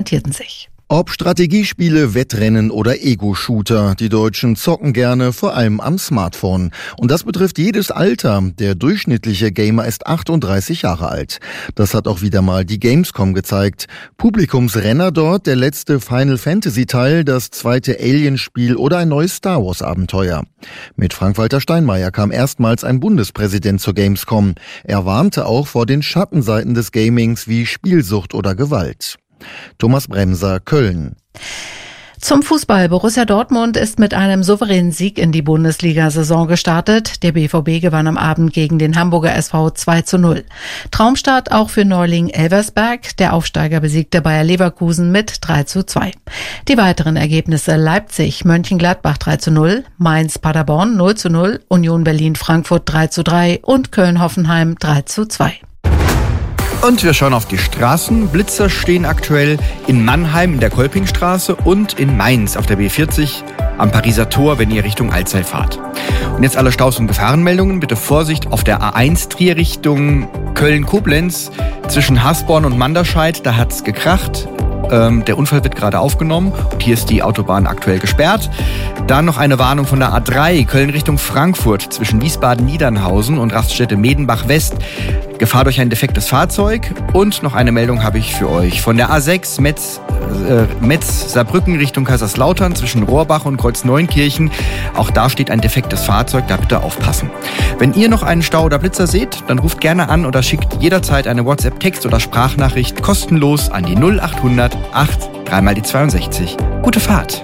sich. Ob Strategiespiele, Wettrennen oder Ego-Shooter, die Deutschen zocken gerne, vor allem am Smartphone. Und das betrifft jedes Alter. Der durchschnittliche Gamer ist 38 Jahre alt. Das hat auch wieder mal die Gamescom gezeigt. Publikumsrenner dort, der letzte Final Fantasy Teil, das zweite Alien-Spiel oder ein neues Star Wars Abenteuer. Mit Frank-Walter Steinmeier kam erstmals ein Bundespräsident zur Gamescom. Er warnte auch vor den Schattenseiten des Gamings wie Spielsucht oder Gewalt. Thomas Bremser, Köln. Zum Fußball. Borussia Dortmund ist mit einem souveränen Sieg in die Bundesliga-Saison gestartet. Der BVB gewann am Abend gegen den Hamburger SV 2:0. Traumstart auch für Neuling Elversberg. Der Aufsteiger besiegte Bayer Leverkusen mit 3:2. Die weiteren Ergebnisse: Leipzig, Mönchengladbach 3:0, Mainz, Paderborn 0:0, Union Berlin, Frankfurt 3:3 und Köln-Hoffenheim 3:2. Und wir schauen auf die Straßen. Blitzer stehen aktuell in Mannheim in der Kolpingstraße und in Mainz auf der B40 am Pariser Tor, wenn ihr Richtung Alzey fahrt. Und jetzt alle Staus- und Gefahrenmeldungen. Bitte Vorsicht auf der A1 Trier Richtung Köln-Koblenz zwischen Hasborn und Manderscheid. Da hat's gekracht. Der Unfall wird gerade aufgenommen und hier ist die Autobahn aktuell gesperrt. Dann noch eine Warnung von der A3 Köln Richtung Frankfurt zwischen Wiesbaden-Niedernhausen und Raststätte Medenbach West. Gefahr durch ein defektes Fahrzeug. Und noch eine Meldung habe ich für euch. Von der A6 Metz-Saarbrücken Richtung Kaiserslautern zwischen Rohrbach und Kreuz-Neunkirchen. Auch da steht ein defektes Fahrzeug, da bitte aufpassen. Wenn ihr noch einen Stau oder Blitzer seht, dann ruft gerne an oder schickt jederzeit eine WhatsApp-Text- oder Sprachnachricht kostenlos an die 0800 8 3 mal die 62. Gute Fahrt.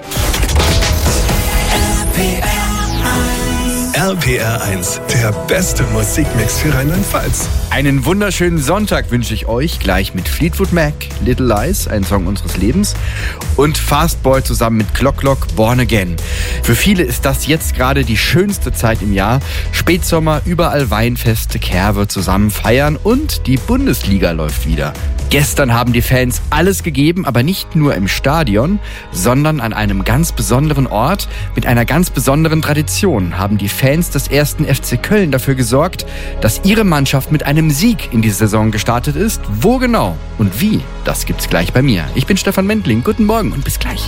RPR 1, der beste Musikmix für Rheinland-Pfalz. Einen wunderschönen Sonntag wünsche ich euch, gleich mit Fleetwood Mac, Little Lies, ein Song unseres Lebens, und Fastboy zusammen mit Clock Clock, Born Again. Für viele ist das jetzt gerade die schönste Zeit im Jahr. Spätsommer, überall Weinfeste, Kerwe zusammen feiern und die Bundesliga läuft wieder. Gestern haben die Fans alles gegeben, aber nicht nur im Stadion, sondern an einem ganz besonderen Ort mit einer ganz besonderen Tradition haben die Fans des 1. FC Köln dafür gesorgt, dass ihre Mannschaft mit einem Sieg in die Saison gestartet ist. Wo genau und wie, das gibt's gleich bei mir. Ich bin Stefan Mendling. Guten Morgen und bis gleich.